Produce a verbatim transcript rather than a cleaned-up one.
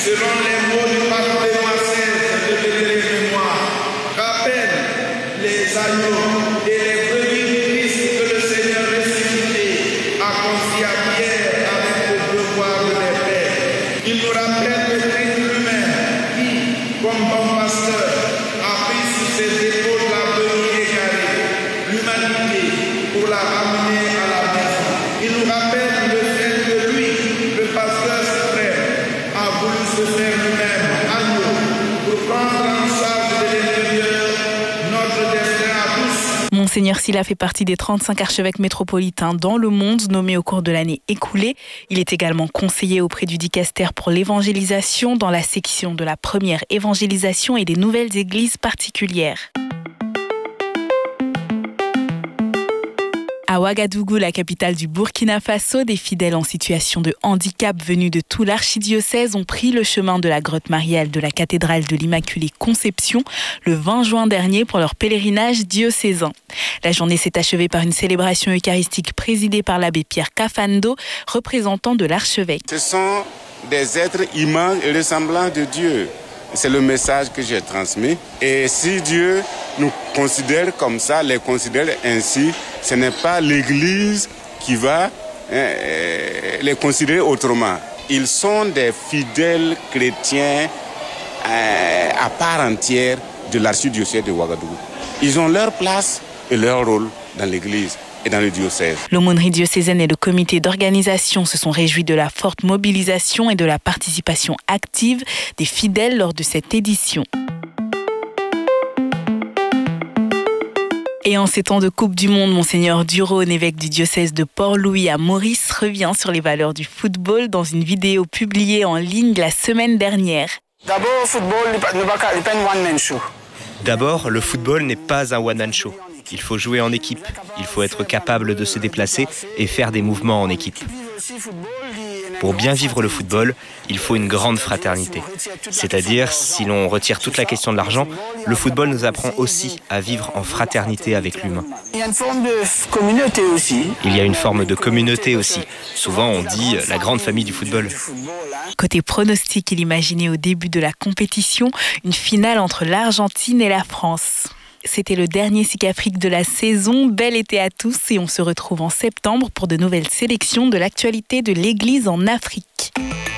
selon les mots du pape Benoît seize de Vénéré Mémoire, rappelle les agneaux et les brebis du Christ que le Seigneur ressuscité a confié à Pierre avec le devoir de les pères. Il nous rappelle le Christ lui-même qui, comme bon pasteur, a pris sur ses épaules la brebis égarée, l'humanité, pour la ramener à la maison. Il nous rappelle le fait que lui, le pasteur suprême, a voulu se faire lui-même agneau pour prendre en charge de l'intérieur notre destin à tous. Monseigneur Sylla fait partie des trente-cinq archevêques métropolitains dans le monde nommés au cours de l'année écoulée. Il est également conseiller auprès du dicaster pour l'évangélisation dans la section de la première évangélisation et des nouvelles églises particulières. À Ouagadougou, la capitale du Burkina Faso, des fidèles en situation de handicap venus de tout l'archidiocèse ont pris le chemin de la grotte mariale de la cathédrale de l'Immaculée Conception le vingt juin dernier pour leur pèlerinage diocésain. La journée s'est achevée par une célébration eucharistique présidée par l'abbé Pierre Cafando, représentant de l'archevêque. Ce sont des êtres immenses et ressemblants de Dieu. C'est le message que j'ai transmis. Et si Dieu nous considère comme ça, les considère ainsi, ce n'est pas l'Église qui va hein, les considérer autrement. Ils sont des fidèles chrétiens euh, à part entière de l'archidiocèse de Ouagadougou. Ils ont leur place et leur rôle dans l'Église et dans le diocèse. L'aumônerie diocésaine et le comité d'organisation se sont réjouis de la forte mobilisation et de la participation active des fidèles lors de cette édition. Et en ces temps de Coupe du Monde, Monseigneur Duron, évêque du diocèse de Port-Louis à Maurice, revient sur les valeurs du football dans une vidéo publiée en ligne la semaine dernière. D'abord, le football n'est pas un one-man show. D'abord, le football n'est pas un one-man show. Il faut jouer en équipe, il faut être capable de se déplacer et faire des mouvements en équipe. Pour bien vivre le football, il faut une grande fraternité. C'est-à-dire, si l'on retire toute la question de l'argent, le football nous apprend aussi à vivre en fraternité avec l'humain. Il y a une forme de communauté aussi. Il y a une forme de communauté aussi. Souvent, on dit la grande famille du football. Côté pronostic, il imaginait au début de la compétition une finale entre l'Argentine et la France. C'était le dernier S I C Afrique de la saison. Bel été à tous et on se retrouve en septembre pour de nouvelles sélections de l'actualité de l'Église en Afrique.